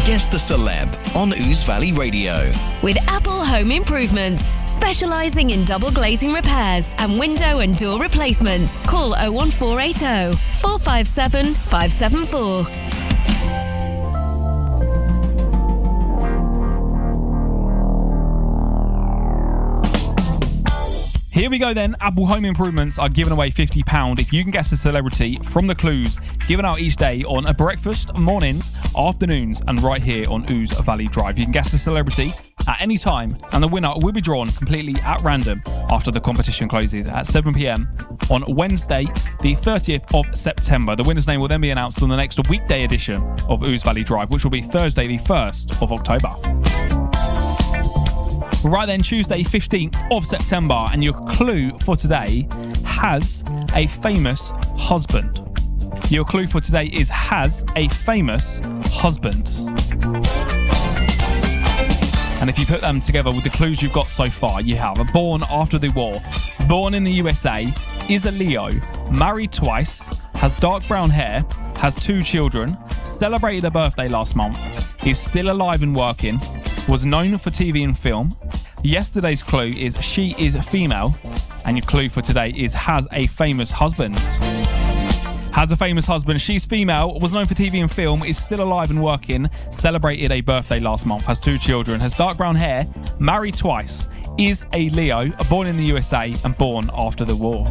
Guess the Celeb on Ouse Valley Radio. With Apple Home Improvements, specialising in double glazing repairs and window and door replacements. Call 01480 457 574. Here we go then. Apple Home Improvements are giving away £50 if you can guess a celebrity from the clues given out each day on a breakfast, mornings, afternoons, and right here on Ouse Valley Drive. You can guess a celebrity at any time, and the winner will be drawn completely at random after the competition closes at 7 p.m. on Wednesday, the 30th of September. The winner's name will then be announced on the next weekday edition of Ouse Valley Drive, which will be Thursday, the 1st of October. Right then, Tuesday 15th of September, and your clue for today has a famous husband. Your clue for today is has a famous husband. And if you put them together with the clues you've got so far, you have born after the war, born in the USA, is a Leo, married twice, has dark brown hair, has 2 children, celebrated a birthday last month, is still alive and working, was known for TV and film. Yesterday's clue is she is female, and your clue for today is has a famous husband. Has a famous husband, she's female, was known for TV and film, is still alive and working, celebrated a birthday last month, has 2 children, has dark brown hair, married twice, is a Leo, born in the USA and born after the war.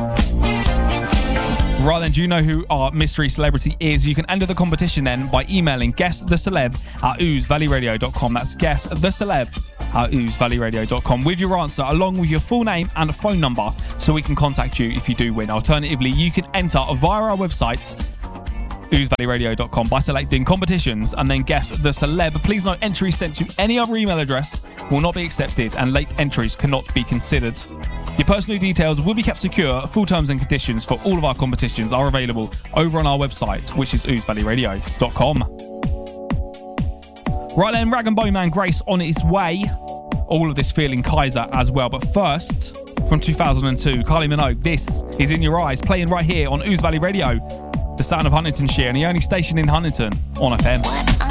Right then, do you know who our mystery celebrity is? You can enter the competition then by emailing guesstheceleb@ousevalleyradio.com. That's guesstheceleb@ousevalleyradio.com with your answer along with your full name and phone number so we can contact you if you do win. Alternatively, you can enter via our website, ousevalleyradio.com, by selecting competitions and then guess the celeb. Please note, entries sent to any other email address will not be accepted and late entries cannot be considered. Your personal details will be kept secure. Full terms and conditions for all of our competitions are available over on our website, which is ousevalleyradio.com. Right then, Rag and Bone Man Grace on its way. All of this feeling Kaiser as well. But first, from 2002, Kylie Minogue, This Is In Your Eyes, playing right here on Ouse Valley Radio, the sound of Huntingtonshire and the only station in Huntington on FM.